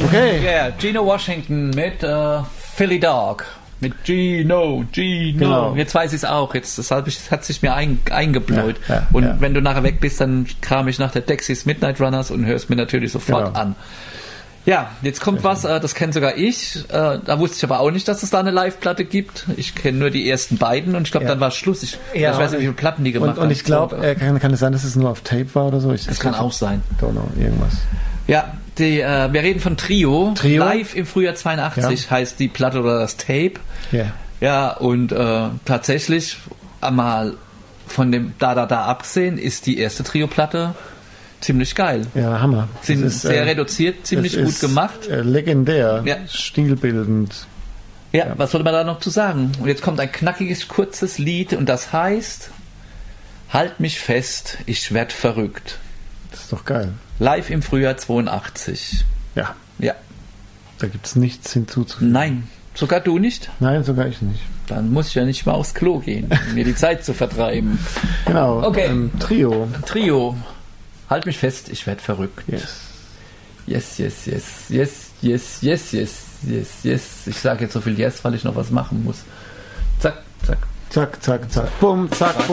Okay. Yeah, Gino Washington mit Philly Dog. Mit Gino. Genau. Jetzt weiß ich es auch. Jetzt hat sich mir eingebläut. Ja, und wenn du nachher weg bist, dann kram ich nach der Dexys Midnight Runners und hörst mir natürlich sofort an. Ja, jetzt kommt was, das kenne sogar ich. Da wusste ich aber auch nicht, dass es da eine Live-Platte gibt. Ich kenne nur die ersten beiden und ich glaube, dann war Schluss. Ich weiß nicht, wie viele Platten die gemacht haben. Und ich glaube, kann es sein, dass es nur auf Tape war oder so? Das kann auch sein. Don't know, irgendwas. Ja, wir reden von Trio. Live im Frühjahr 82 heißt die Platte oder das Tape. Ja, und tatsächlich einmal von dem Da abgesehen ist die erste Trio-Platte ziemlich geil. Ja, Hammer. Sind sehr reduziert, ziemlich gut gemacht. Legendär, stilbildend. Ja, was soll man da noch zu sagen? Und jetzt kommt ein knackiges, kurzes Lied und das heißt Halt mich fest, ich werd verrückt. Das ist doch geil. Live im Frühjahr 82. Ja. Ja. Da gibt es nichts hinzuzufügen. Nein, sogar du nicht? Nein, sogar ich nicht. Dann muss ich ja nicht mal aufs Klo gehen, um mir die Zeit zu vertreiben. Genau. Okay. Trio. Halt mich fest, ich werd verrückt. Yes. Ich sage jetzt so viel Yes, weil ich noch was machen muss. Zack, zack. Zack, zack, zack. Bumm, zack, bumm.